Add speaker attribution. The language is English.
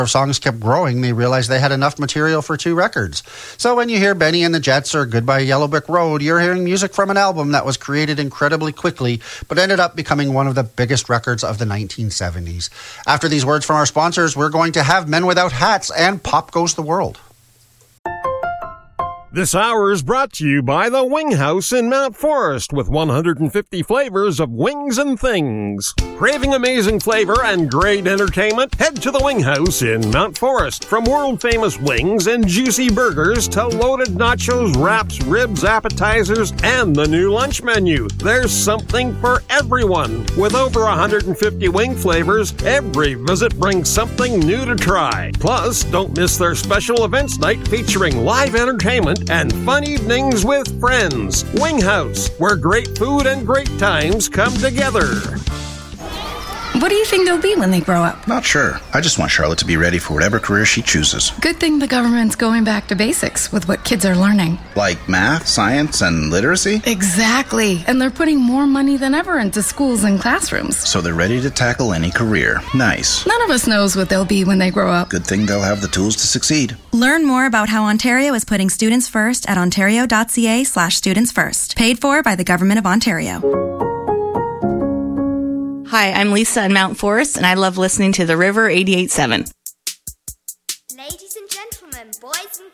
Speaker 1: their songs kept growing, they realized they had enough material for 2 records. So when you hear Benny and the Jets or Goodbye Yellow Brick Road, you're hearing music from an album that was created incredibly quickly, but ended up becoming one of the biggest records of the 1970s. After these words from our sponsors, we're going to have Men Without Hats and Pop Goes the World.
Speaker 2: This hour is brought to you by the Wing House in Mount Forest with 150 flavors of wings and things. Craving amazing flavor and great entertainment? Head to the Wing House in Mount Forest. From world-famous wings and juicy burgers to loaded nachos, wraps, ribs, appetizers, and the new lunch menu, there's something for everyone. With over 150 wing flavors, every visit brings something new to try. Plus, don't miss their special events night featuring live entertainment and fun evenings with friends. Wing House, where great food and great times come together.
Speaker 3: What do you think they'll be when they grow up?
Speaker 4: Not sure. I just want Charlotte to be ready for whatever career she chooses.
Speaker 3: Good thing the government's going back to basics with what kids are learning.
Speaker 4: Like math, science, and literacy?
Speaker 3: Exactly. And they're putting more money than ever into schools and classrooms.
Speaker 4: So they're ready to tackle any career. Nice.
Speaker 3: None of us knows what they'll be when they grow up.
Speaker 4: Good thing they'll have the tools to succeed.
Speaker 5: Learn more about how Ontario is putting students first at ontario.ca/students first. Paid for by the Government of Ontario.
Speaker 6: Hi, I'm Lisa in Mount Forest, and I love listening to The River 88.7.